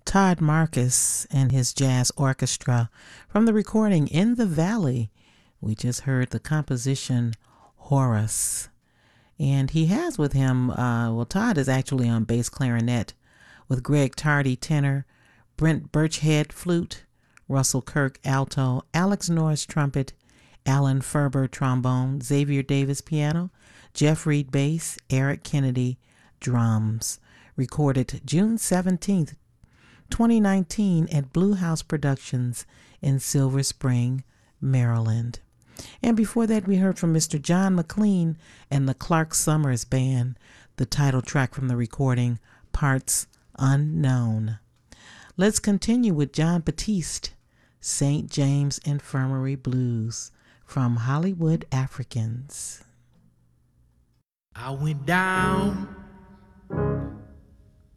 Todd Marcus and his jazz orchestra from the recording In the Valley. We just heard the composition Horace. And he has with him, Todd is actually on bass clarinet with Greg Tardy tenor, Brent Birchhead flute, Russell Kirk alto, Alex Norris trumpet, Alan Ferber trombone, Xavier Davis piano, Jeff Reed bass, Eric Kennedy drums. Recorded June 17th, 2019 at Blue House Productions in Silver Spring, Maryland. And before that, we heard from Mr. John McLean and the Clark Summers Band, the title track from the recording, Parts Unknown. Let's continue with John Batiste, St. James Infirmary Blues from Hollywood Africans. I went down